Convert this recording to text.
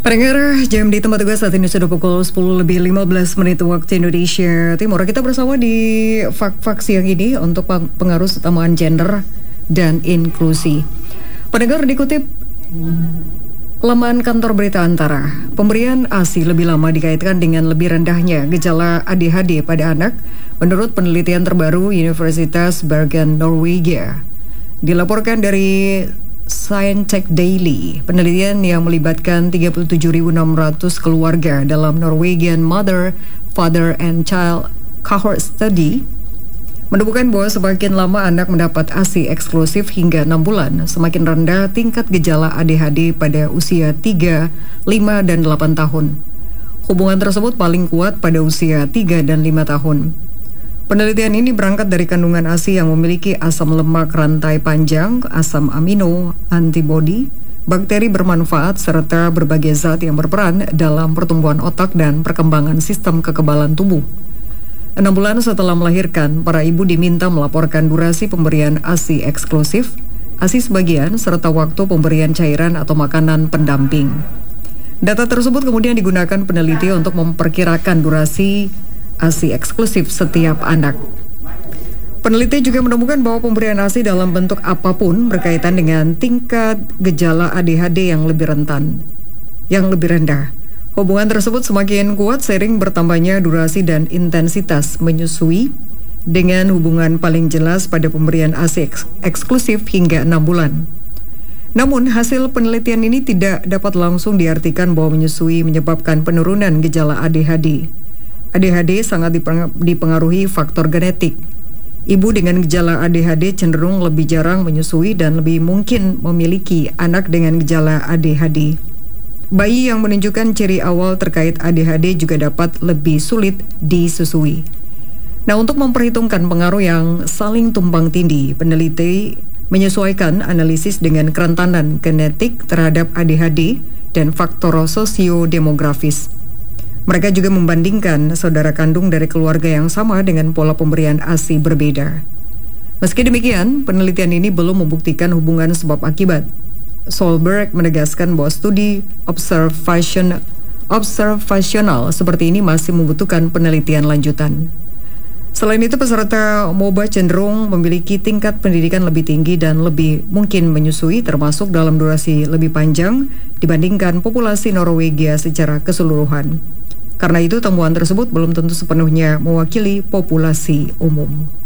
Pendengar, jam di tempat tugas saat ini sudah pukul 10 lebih 15 menit waktu Indonesia Timur. Kita bersama di Fak siang ini untuk pengaruh utamaan gender dan inklusi. Pendengar, dikutip laman kantor berita Antara, pemberian ASI lebih lama dikaitkan dengan lebih rendahnya gejala ADHD pada anak menurut penelitian terbaru Universitas Bergen, Norwegia. Dilaporkan dari Scientech Daily, penelitian yang melibatkan 37.600 keluarga dalam Norwegian Mother, Father, and Child Cohort Study menemukan bahwa semakin lama anak mendapat ASI eksklusif hingga 6 bulan, semakin rendah tingkat gejala ADHD pada usia 3, 5, dan 8 tahun. Hubungan tersebut paling kuat pada usia 3 dan 5 tahun. Penelitian ini berangkat dari kandungan ASI yang memiliki asam lemak rantai panjang, asam amino, antibodi, bakteri bermanfaat, serta berbagai zat yang berperan dalam pertumbuhan otak dan perkembangan sistem kekebalan tubuh. 6 bulan setelah melahirkan, para ibu diminta melaporkan durasi pemberian ASI eksklusif, ASI sebagian, serta waktu pemberian cairan atau makanan pendamping. Data tersebut kemudian digunakan peneliti untuk memperkirakan durasi ASI eksklusif setiap anak. Peneliti juga menemukan bahwa pemberian ASI dalam bentuk apapun berkaitan dengan tingkat gejala ADHD yang lebih rendah. Hubungan tersebut semakin kuat seiring bertambahnya durasi dan intensitas menyusui, dengan hubungan paling jelas pada pemberian ASI eksklusif hingga 6 bulan. Namun, hasil penelitian ini tidak dapat langsung diartikan bahwa menyusui menyebabkan penurunan gejala ADHD. ADHD sangat dipengaruhi faktor genetik. Ibu dengan gejala ADHD cenderung lebih jarang menyusui dan lebih mungkin memiliki anak dengan gejala ADHD. Bayi yang menunjukkan ciri awal terkait ADHD juga dapat lebih sulit disusui. Nah, untuk memperhitungkan pengaruh yang saling tumpang tindih, peneliti menyesuaikan analisis dengan kerentanan genetik terhadap ADHD dan faktor sosio-demografis. Mereka juga membandingkan saudara kandung dari keluarga yang sama dengan pola pemberian ASI berbeda. Meski demikian, penelitian ini belum membuktikan hubungan sebab akibat. Solberg menegaskan bahwa studi observasional seperti ini masih membutuhkan penelitian lanjutan. Selain itu, peserta MOBA cenderung memiliki tingkat pendidikan lebih tinggi dan lebih mungkin menyusui, termasuk dalam durasi lebih panjang dibandingkan populasi Norwegia secara keseluruhan. Karena itu, temuan tersebut belum tentu sepenuhnya mewakili populasi umum.